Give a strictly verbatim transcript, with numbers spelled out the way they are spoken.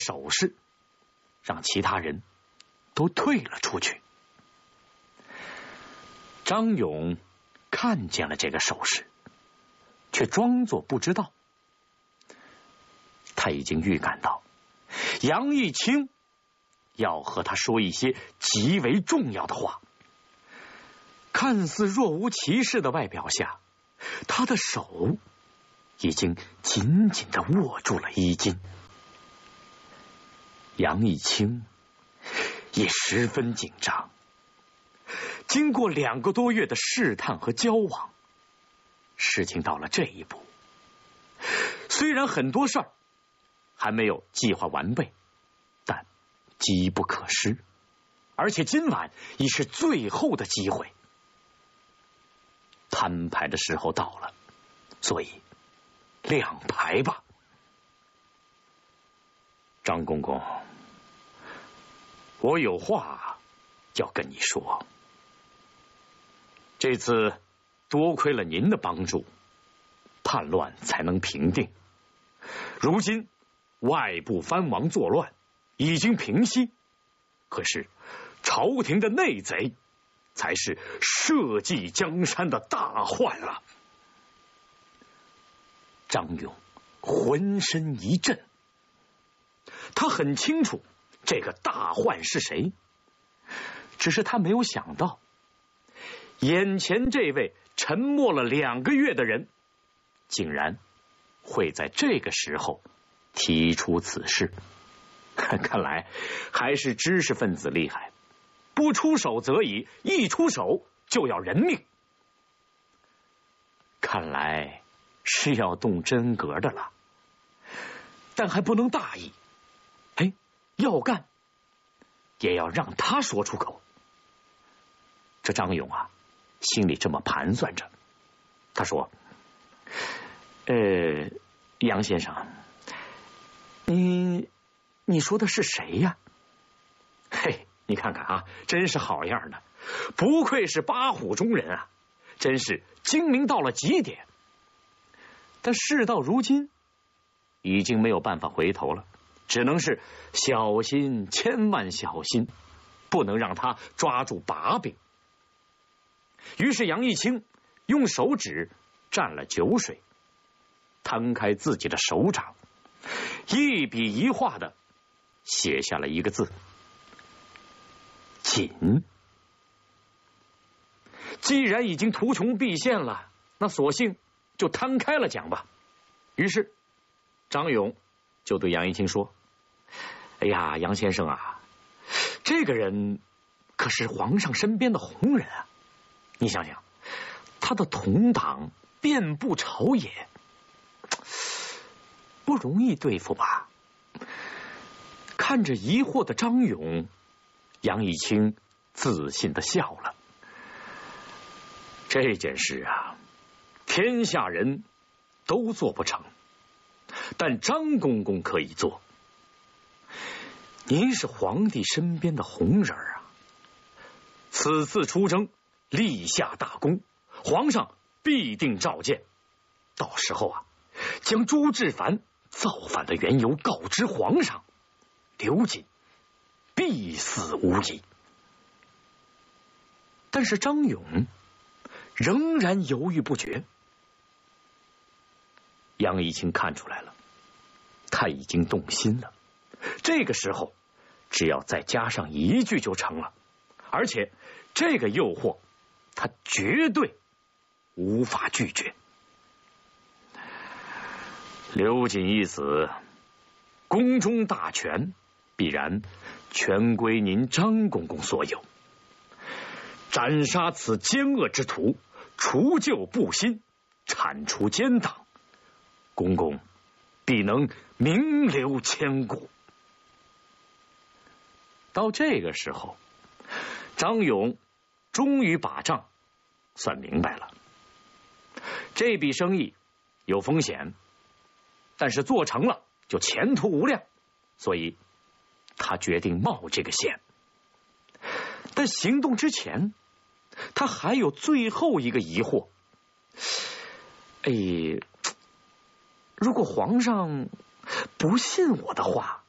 手势，让其他人都退了出去。张勇看见了这个手势，却装作不知道。他已经预感到杨义清要和他说一些极为重要的话。看似若无其事的外表下，他的手已经紧紧地握住了衣襟。杨义清也十分紧张。经过两个多月的试探和交往，事情到了这一步，虽然很多事儿还没有计划完备，但机不可失，而且今晚已是最后的机会。摊牌的时候到了，所以亮牌吧。张公公，我有话要跟你说。这次多亏了您的帮助，叛乱才能平定。如今外部藩王作乱已经平息，可是朝廷的内贼才是社稷江山的大患了。张勇浑身一震，他很清楚这个大患是谁，只是他没有想到，眼前这位沉默了两个月的人，竟然会在这个时候提出此事。看来还是知识分子厉害，不出手则已，一出手就要人命。看来是要动真格的了，但还不能大意。哎，要干也要让他说出口。这张勇啊，心里这么盘算着。他说：呃，杨先生，你你说的是谁呀？嘿，你看看啊，真是好样的，不愧是八虎中人啊，真是精明到了极点。但事到如今，已经没有办法回头了，只能是小心，千万小心，不能让他抓住把柄。于是杨义清用手指蘸了酒水，摊开自己的手掌，一笔一画的写下了一个字：锦。既然已经图穷匕现了，那索性就摊开了讲吧。于是张勇就对杨义清说：哎呀，杨先生啊，这个人可是皇上身边的红人啊，你想想，他的同党遍布朝野，不容易对付吧？看着疑惑的张勇，杨义清自信的笑了。这件事啊，天下人都做不成，但张公公可以做。您是皇帝身边的红人啊，此次出征立下大功，皇上必定召见。到时候啊，将朱志凡造反的缘由告知皇上，刘瑾必死无疑。但是张勇仍然犹豫不决。杨义清看出来了，他已经动心了。这个时候，只要再加上一句就成了，而且这个诱惑，他绝对无法拒绝。刘瑾一死，宫中大权必然全归您张公公所有。斩杀此奸恶之徒，除旧布新，铲除奸党，公公必能名留千古。到这个时候，张勇终于把账算明白了。这笔生意有风险，但是做成了就前途无量，所以他决定冒这个险。但行动之前，他还有最后一个疑惑。哎，如果皇上不信我的话，